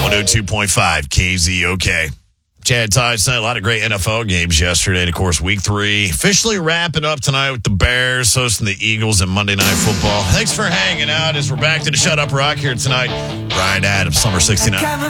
102.5 KZOK. Chad Tides tonight. A lot of great NFL games yesterday. And, of course, Week 3 officially wrapping up tonight with the Bears hosting the Eagles in Monday Night Football. Thanks for hanging out as we're back to the Shut Up Rock here tonight. Brian Adams, Summer 69.